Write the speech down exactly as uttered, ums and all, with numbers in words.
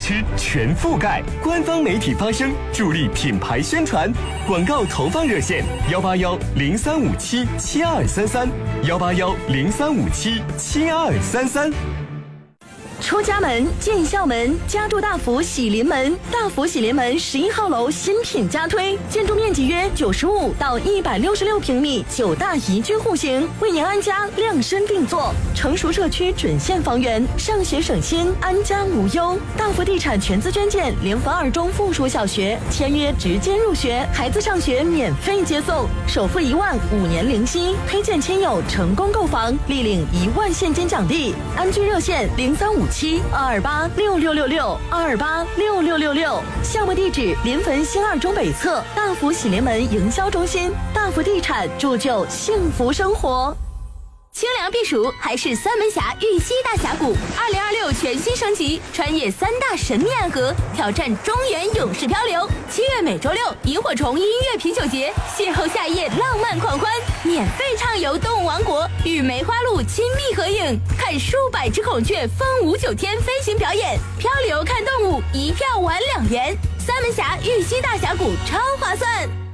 区全覆盖，官方媒体发声，助力品牌宣传。广告投放热线：幺八幺零三五七七二三三，幺八幺零三五七七二三三。 出家门，进校门，家住大福喜临门。大福喜临门十一号楼新品加推，建筑面积约九十五到一百六十六平米，九大宜居户型，为您安家量身定做。成熟社区准现房源，上学省心，安家无忧。大福地产全资捐建联防二中附属小学，签约直接入学，孩子上学免费接送，首付一万，五年零息。推荐亲友成功购房，立领一万现金奖励。安居热线零三五七二二八六六六六二二八六六六六，项目地址临汾新二中北侧大福喜临门营销中心。大福地产铸就幸福生活。 清凉避暑还是三门峡玉溪大峡谷，二零二六全新升级，穿越三大神秘暗河，挑战中原勇士漂流。七月每周六，萤火虫音乐啤酒节，邂逅夏夜浪漫狂欢，免费畅游动物王国，与梅花鹿亲密合影，看数百只孔雀风舞九天飞行表演，漂流看动物，一票玩两元。三门峡玉溪大峡谷超划算。